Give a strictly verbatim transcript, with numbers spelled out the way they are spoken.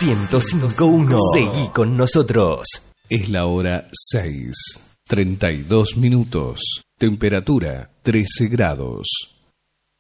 ciento cinco punto uno. Seguí con nosotros. Es la hora seis, treinta y dos minutos. Temperatura trece grados.